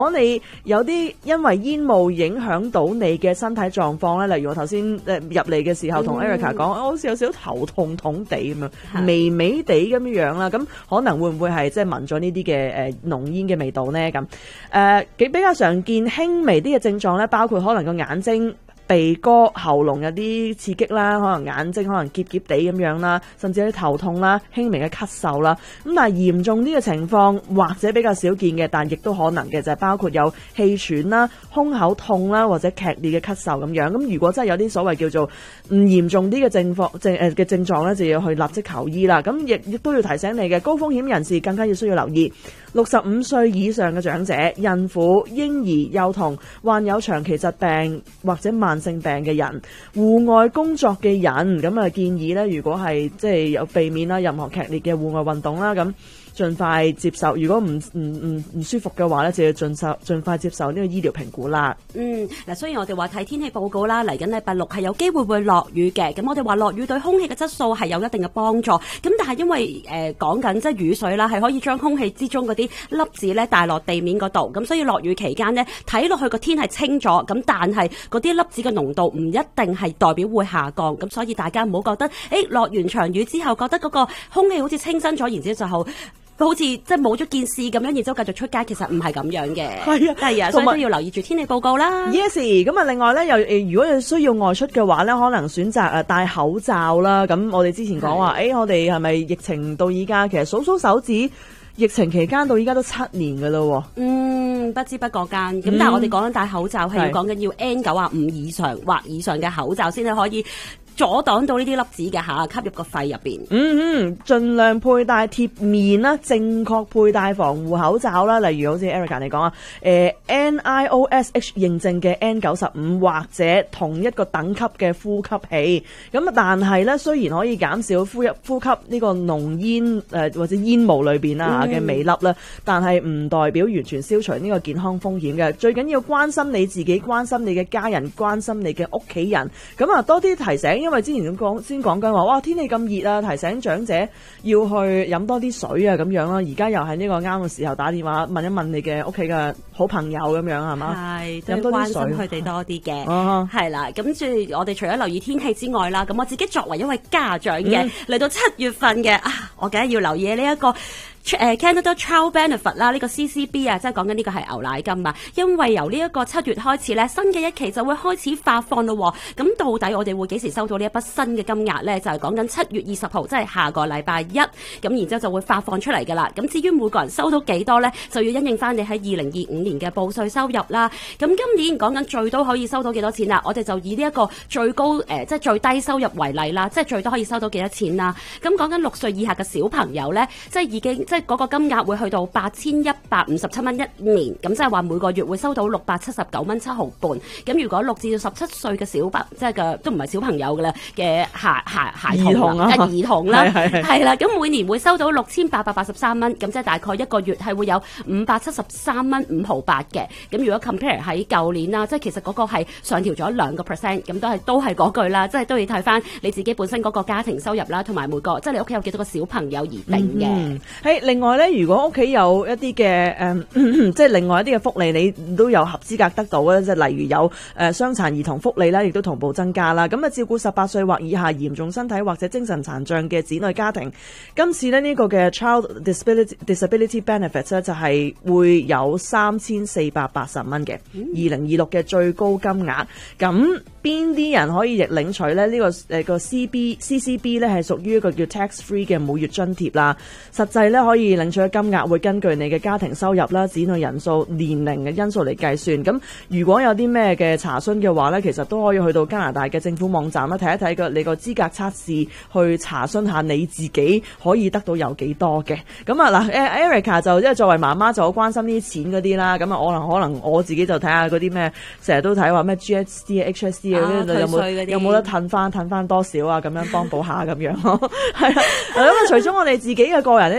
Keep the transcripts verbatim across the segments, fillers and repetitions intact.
如果你有啲因為煙霧影響到你嘅身體狀況咧，例如我頭先誒入嚟嘅時候同 Erica 講，我好似有少少頭痛痛地咁樣，微微地咁樣樣啦，咁可能會唔會係即係聞咗呢啲嘅誒濃煙嘅味道咧？咁誒幾比較常見輕微啲嘅症狀咧，包括可能個眼睛、鼻哥、喉嚨有啲刺激啦，可能眼睛可能澀澀地咁樣啦，甚至有啲頭痛啦、輕微嘅咳嗽啦。咁但係嚴重啲嘅情況或者比較少見嘅，但亦都可能嘅就係包括有氣喘啦、胸口痛啦或者劇烈嘅咳嗽咁樣。咁如果真係有啲所謂叫做唔嚴重啲嘅症況症誒嘅症狀咧，就要去立即求醫啦。咁亦亦都要提醒你嘅高風險人士更加要需要留意。六十五歲以上嘅長者、孕婦、嬰兒、幼童、患有長期疾病或者慢性病嘅人、戶外工作嘅人，咁啊建議咧，如果係即係有避免啦任何劇烈嘅戶外運動啦，咁盡快接受。如果唔唔唔唔舒服嘅話咧，就要盡受盡快接受呢個醫療評估啦。 嗯，嗱，雖然我哋話睇天氣報告啦，嚟緊禮拜六係有機會會落雨嘅，咁我哋話落雨對空氣嘅質素係有一定嘅幫助，咁但係因為誒講緊即係雨水啦，係可以將空氣之中嗰啲粒子咧帶落地面嗰度，咁所以落雨期間呢，睇落去個天係清咗，咁但係嗰啲粒子嘅濃度唔一定係代表會下降，咁所以大家唔好覺得誒落完場雨之後覺得嗰個空氣好似清新咗，然之後就好似即係冇咗件事咁樣，然之後繼續出街，其實唔係咁樣嘅。係啊，係啊，所以都要留意住天氣報告啦。 Yes， 咁啊，另外咧，又誒，如果你需要外出嘅話咧，可能選擇誒戴口罩啦。咁我哋之前講話，誒、欸，我哋係咪疫情到依家？其實數數手指，疫情期間到依家都七年噶啦。 嗯，不知不覺間。咁、嗯、但係我哋講緊戴口罩係要講緊要 N 九十五以上或以上嘅口罩先至可以阻擋到呢啲粒子嘅吓，吸入個肺入邊。嗯嗯，盡量佩戴貼面啦，正確佩戴防護口罩啦。例如好似 Erica 你講啊，誒、呃、N I O S H 認證嘅 N 九十五或者同一個等級嘅呼吸器。咁啊，但係咧雖然可以減少呼入呼吸呢個濃煙誒、呃、或者煙霧裏邊啊嘅微粒啦，嗯、但係唔代表完全消除呢個健康風險嘅。最緊要關心你自己，關心你嘅家人，關心你嘅屋企人。咁啊，多啲提醒。因為之前咁講先講緊話，哇天氣咁熱啊，提醒長者要去飲多啲水啊咁樣啦。而家又係呢個啱嘅時候打電話問一問你嘅屋企嘅好朋友咁樣係嘛？係，飲多啲水，關心佢哋多啲嘅。係、uh-huh. 啦，咁住我哋除咗留意天氣之外啦，咁我自己作為一位家長嘅，嚟、嗯、到七月份嘅啊，我梗係要留意呢、這、一個。誒 Canada Child Benefit 啦，呢個 C C B 啊，即係講緊呢個係牛奶金啊，因為由呢一個七月開始咧，新嘅一期就會開始發放咯。咁到底我哋會幾時收到呢一筆新嘅金額咧？就係講緊七月二十號，即係下個禮拜一。咁然之後就會發放出嚟噶啦。咁至於每個人收到幾多咧，就要因應翻你喺二零二五年嘅報稅收入啦。咁今年講緊最多可以收到幾多錢啦？我哋就以呢一個最高誒、呃，即係最低收入為例啦，即係最多可以收到幾多錢啦？咁講緊六歲以下嘅小朋友咧，即係已經。即係嗰個金額會去到八千一百五十七蚊一年，咁即係話每個月會收到六百七十九蚊七毫半。咁如果六至到十七歲嘅小朋，即係嘅都唔係小朋友嘅啦嘅孩孩孩童啦，兒童啦，係啦，咁每年會收到六千八百八十三蚊，咁即係大概一個月係會有五百七十三蚊五毫八嘅。咁如果 compare 喺舊年啦，即係其實嗰個係上調咗兩個 percent，咁都係都係嗰句啦，即係都要睇翻你自己本身嗰個家庭收入啦，同埋每個即係你屋企有幾多個小朋友而定嘅。係、嗯、另外咧，如果屋企有一啲嘅誒，即係另外一啲嘅福利，你都有合資格得到咧，即係例如有誒傷殘兒童福利啦，亦都同步增加啦。咁啊，照顧十八歲或以下嚴重身體或者精神殘障嘅子女家庭，今次咧呢個嘅 Child Disability Disability Benefits 咧就係會有三千四百八十蚊嘅二零二六嘅最高金額。咁邊啲人可以亦領取咧？呢、這個誒、呃、個 C B C C B 咧係屬於一個叫 tax free 嘅每月津貼啦。實際咧可以領取嘅金額會根據你嘅家庭收入啦、子女人數、年齡嘅因素嚟計算。咁如果有啲咩嘅查詢嘅話咧，其實都可以去到加拿大嘅政府網站啦，睇一睇個你個資格測試，去查詢下你自己可以得到有幾多嘅。咁啊嗱，Erica 就即係作為媽媽就好關心呢啲錢嗰啲啦。咁啊，可能可能我自己就睇下嗰啲咩，成日都睇話咩 G S T、H S T 嗰啲有冇有冇得褪翻褪翻多少啊？咁樣幫補下咁樣咯。係啦，咁啊，除咗我哋自己嘅個人呢啲嘅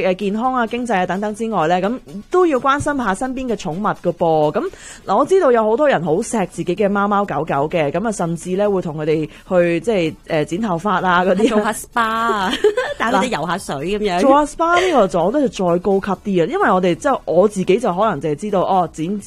誒健康啊、經濟啊等等之外咧，咁都要關心下身邊嘅寵物噶噃。咁嗱，我知道有好多人好錫自己嘅貓貓狗狗嘅，咁啊甚至咧會同佢哋去即係誒剪頭髮啊嗰啲， 做下 S P A 啊，帶佢哋游下水咁樣。 做下 S P A 呢個就我覺得係再高級啲啊，因為我哋即係我自己就可能淨係知道哦剪。